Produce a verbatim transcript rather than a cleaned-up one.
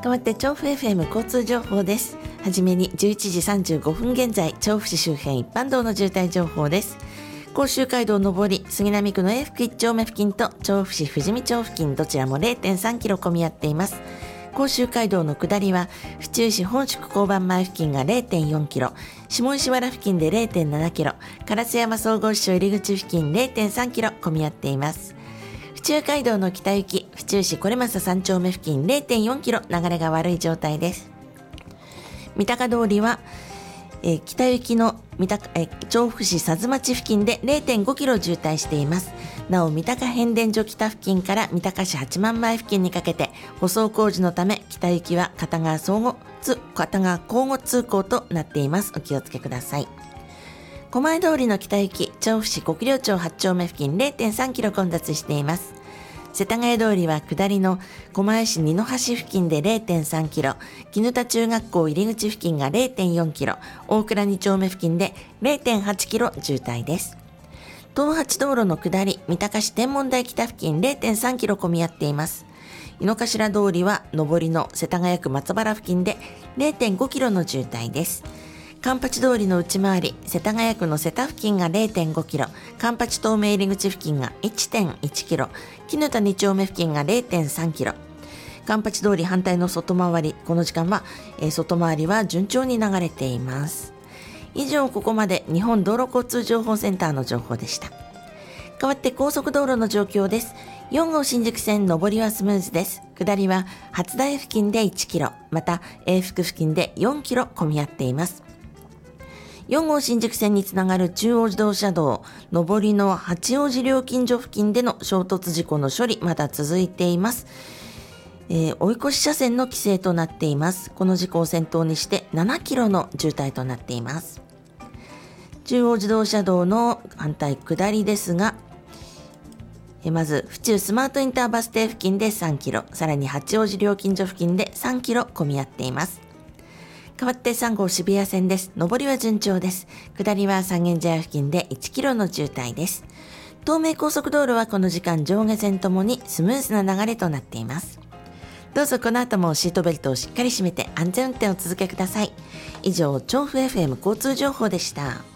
代わって調布 エフエム 交通情報です。はじめにじゅういちじさんじゅうごふん現在、調布市周辺一般道の渋滞情報です。甲州街道上り杉並区の永福いち丁目付近と調布市富士見町付近、どちらも れいてんさんキロ混み合っています。甲州街道の下りは府中市本宿交番前付近が れいてんよんキロ、下石原付近で れいてんななキロ、烏山総合市場入り口付近 れいてんさんキロ混み合っています。府中街道の北行き府中市是政さん丁目付近 れいてんよんキロ、流れが悪い状態です。三鷹通りは、えー、北行きの三鷹、えー、調布市佐津町付近で れいてんごキロ渋滞しています。なお三鷹変電所北付近から三鷹市八幡前付近にかけて舗装工事のため、北行きは片側相互つ片側交互通行となっています。お気をつけください。狛江通りの北行き調布市国領町はち丁目付近 れいてんさんキロ混雑しています。世田谷通りは下りの狛江市二の橋付近で れいてんさんキロ、絹田中学校入り口付近が れいてんよんキロ、大倉に丁目付近で れいてんはちキロ渋滞です。東八道路の下り三鷹市天文台北付近 れいてんさんキロ混み合っています。井の頭通りは上りの世田谷区松原付近で れいてんごキロの渋滞です。環八通りの内回り世田谷区の瀬田付近が れいてんごキロ、環八東名入り口付近が いってんいちキロ、絹田に丁目付近が れいてんさんキロ、環八通り反対の外回り、この時間は、えー、外回りは順調に流れています。以上、ここまで日本道路交通情報センターの情報でした。代わって高速道路の状況です。よん号新宿線上りはスムーズです。下りは初台付近でいちキロ、また永福付近でよんキロ混み合っています。よん号新宿線につながる中央自動車道上りの八王子料金所付近での衝突事故の処理、まだ続いています。えー、追い越し車線の規制となっています。この事故を先頭にしてななキロの渋滞となっています。中央自動車道の反対下りですが、えー、まず府中スマートインターバス停付近でさんキロ、さらに八王子料金所付近でさんキロ混み合っています。代わってさん号渋谷線です。上りは順調です。下りは三軒茶屋付近でいちキロの渋滞です。東名高速道路はこの時間上下線ともにスムーズな流れとなっています。どうぞこの後もシートベルトをしっかり締めて安全運転を続けください。以上、調布 エフエム 交通情報でした。